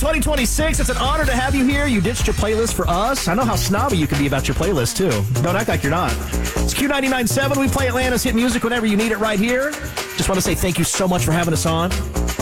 2026. It's an honor to have you here. You ditched your playlist for us. I know how snobby you can be about your playlist, too. Don't act like you're not. It's Q99.7. We play Atlanta's hit music whenever you need it right here. Just want to say thank you so much for having us on.